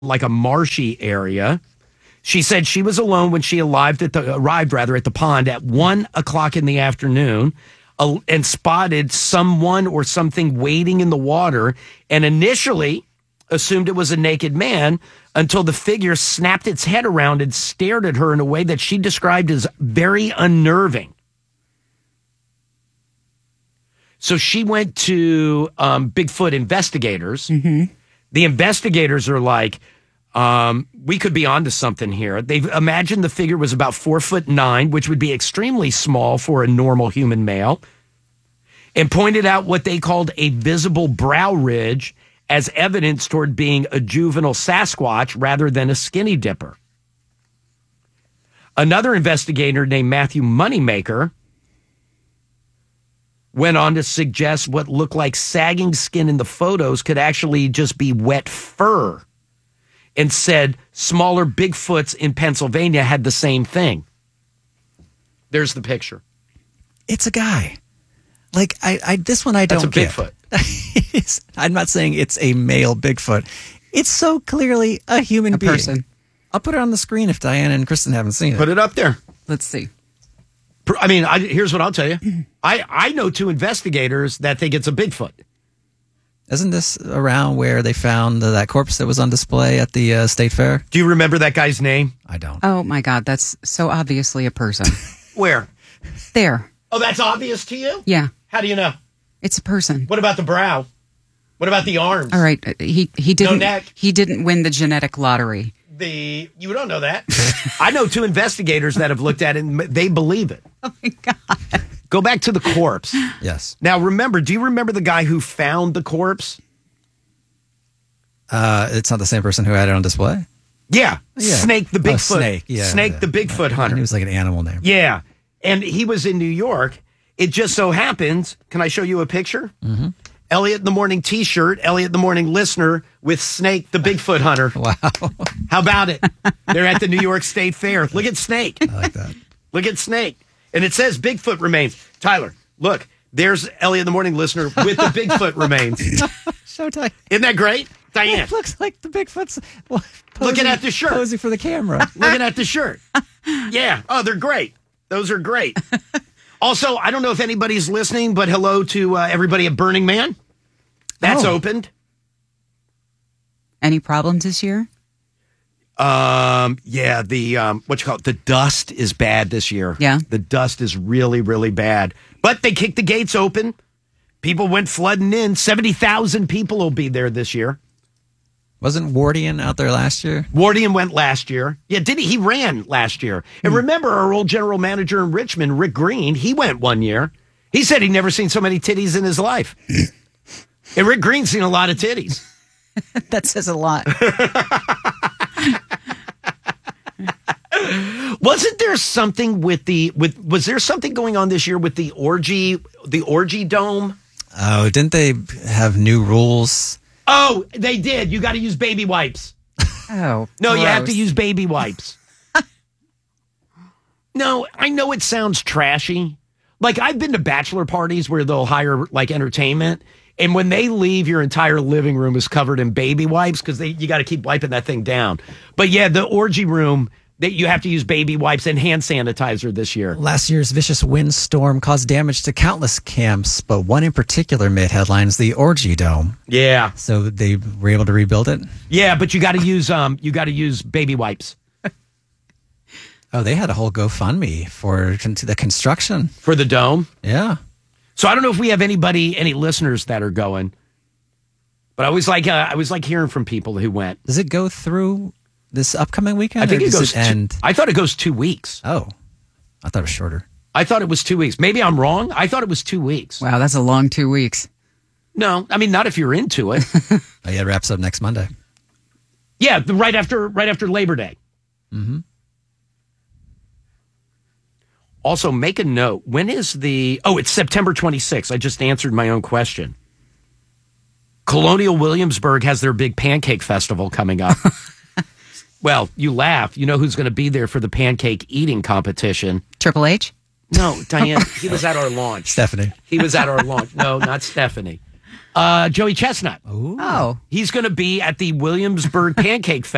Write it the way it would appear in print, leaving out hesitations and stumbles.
like a marshy area. She said she was alone when she arrived at the pond at 1:00 in the afternoon and spotted someone or something wading in the water, and initially assumed it was a naked man until the figure snapped its head around and stared at her in a way that she described as very unnerving. So she went to Bigfoot investigators. Mm-hmm. The investigators are like, we could be onto something here. They've imagined the figure was about 4'9", which would be extremely small for a normal human male, and pointed out what they called a visible brow ridge as evidence toward being a juvenile Sasquatch rather than a skinny dipper. Another investigator named Matthew Moneymaker went on to suggest what looked like sagging skin in the photos could actually just be wet fur, and said smaller Bigfoots in Pennsylvania had the same thing. There's the picture. It's a guy. Like, this one I don't get. That's a Bigfoot. I'm not saying it's a male Bigfoot. It's so clearly a human being. Person. I'll put it on the screen if Diana and Kristen haven't seen it. Put it up there. Let's see. I mean, here's what I'll tell you. I know 2 investigators that think it's a Bigfoot. Isn't this around where they found that corpse that was on display at the state fair? Do you remember that guy's name? I don't. Oh, my God. That's so obviously a person. Where? There. Oh, that's obvious to you? Yeah. How do you know? It's a person. What about the brow? What about the arms? All right. He didn't. No neck? He didn't win the genetic lottery. You don't know that. I know 2 investigators that have looked at it and they believe it. Oh, my God. Go back to the corpse. Yes. Now, do you remember the guy who found the corpse? It's not the same person who had it on display? Yeah. Snake the Bigfoot. Snake. Yeah, Snake the Bigfoot hunter. He was like an animal name. Yeah. And he was in New York. It just so happens, can I show you a picture? Mm-hmm. Elliot in the Morning t-shirt, Elliot in the Morning listener with Snake the Bigfoot hunter. Wow. How about it? They're at the New York State Fair. Look at Snake. I like that. Look at Snake. And it says Bigfoot remains. Tyler, look, there's Elliot in the Morning listener with the Bigfoot remains. So tight. Isn't that great? Diane. It looks like the Bigfoot's looking at the shirt. Posing for the camera. Looking at the shirt. Yeah. Oh, they're great. Those are great. Also, I don't know if anybody's listening, but hello to everybody at Burning Man. That's opened. Any problems this year? Yeah, the dust is bad this year. Yeah. The dust is really, really bad. But they kicked the gates open. People went flooding in. 70,000 people will be there this year. Wasn't Wardian out there last year? Wardian went last year. Yeah, did he? He ran last year. And remember our old general manager in Richmond, Rick Green, he went one year. He said he'd never seen so many titties in his life. And Rick Green's seen a lot of titties. That says a lot. Wasn't there something was there something going on this year with the orgy dome? Oh, didn't they have new rules? Oh, they did. You got to use baby wipes. Oh, no, gross. You have to use baby wipes. No, I know it sounds trashy. Like, I've been to bachelor parties where they'll hire like entertainment, and when they leave, your entire living room is covered in baby wipes because you got to keep wiping that thing down. But yeah, the orgy room, that you have to use baby wipes and hand sanitizer this year. Last year's vicious windstorm caused damage to countless camps, but one in particular made headlines: the Orgy Dome. Yeah. So they were able to rebuild it. Yeah, but you got to use baby wipes. Oh, they had a whole GoFundMe for the construction for the dome. Yeah. So I don't know if we have any listeners that are going, but I was like hearing from people who went. Does it go through this upcoming weekend? I think it goes. End? I thought it goes 2 weeks. Oh, I thought it was shorter. I thought it was 2 weeks. Maybe I'm wrong. I thought it was 2 weeks. Wow, that's a long 2 weeks. No, I mean not if you're into it. Oh, yeah, it wraps up next Monday. Yeah, right after Labor Day. Mm-hmm. Also, make a note. When is it's September 26th. I just answered my own question. Colonial Williamsburg has their big pancake festival coming up. Well, you laugh. You know who's going to be there for the pancake eating competition? Triple H? No, Diane. He was at our launch. Stephanie. He was at our launch. No, not Stephanie. Joey Chestnut. Ooh. Oh. He's going to be at the Williamsburg Pancake Festival.